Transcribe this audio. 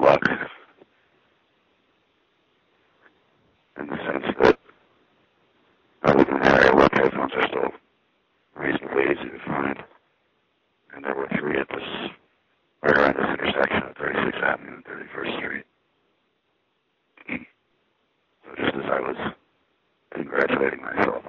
luck in the sense that other than that, I look headphones are still reasonably easy to find. And there were three at this, right around this intersection of 36th Avenue and 31st Street. So just as I was congratulating myself